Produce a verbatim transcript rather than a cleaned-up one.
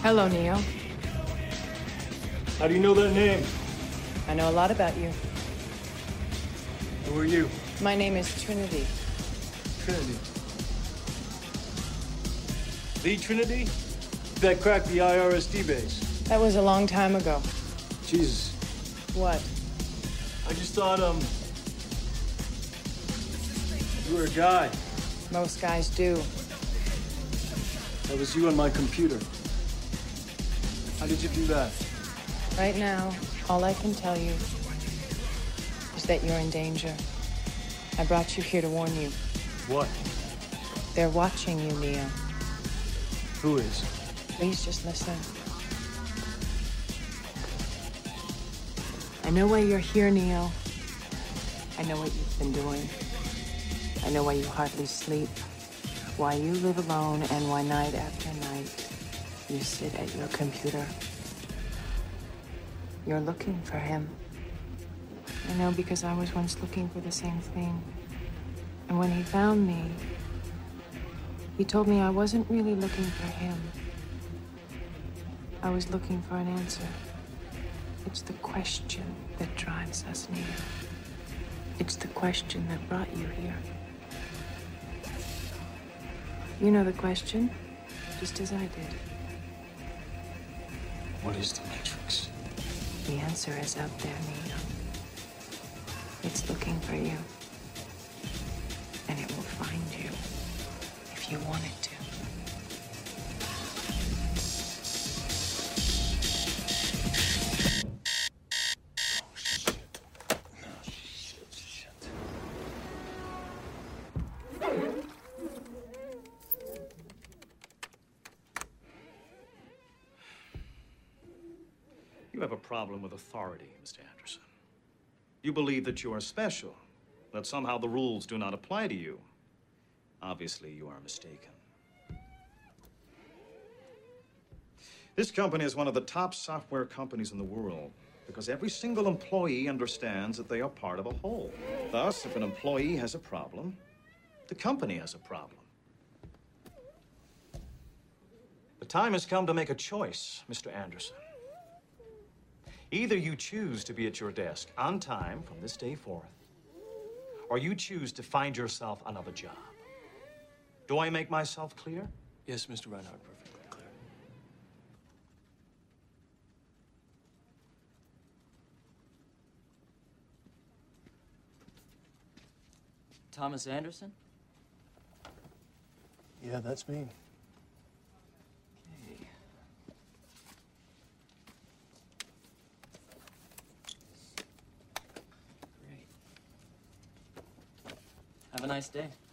Hello, Neo. How do you know that name? I know a lot about you. Who are you? My name is Trinity. Trinity. The Trinity? That cracked the I R S D base. That was a long time ago. Jesus. What? I just thought, um... you were a guy. Most guys do. That was you on my computer. How did you do that? Right now, all I can tell you is that you're in danger. I brought you here to warn you. What? They're watching you, Neo. Who is? Please just listen. I know why you're here, Neo. I know what you've been doing. I know why you hardly sleep, why you live alone, and why night after night you sit at your computer. You're looking for him. I know because I was once looking for the same thing. And when he found me, he told me I wasn't really looking for him. I was looking for an answer. It's the question that drives us, Neo. It's the question that brought you here. You know the question, just as I did. What is the Matrix? The answer is out there, Neo. It's looking for you. And it will find you if you want it to. You have a problem with authority, Mister Anderson. You believe that you are special, that somehow the rules do not apply to you. Obviously, you are mistaken. This company is one of the top software companies in the world because every single employee understands that they are part of a whole. Thus, if an employee has a problem, the company has a problem. The time has come to make a choice, Mister Anderson. Either you choose to be at your desk on time from this day forth, or you choose to find yourself another job. Do I make myself clear? Yes, Mister Reinhardt, perfectly clear. Thomas Anderson? Yeah, that's me. Okay. Great. Have a nice day.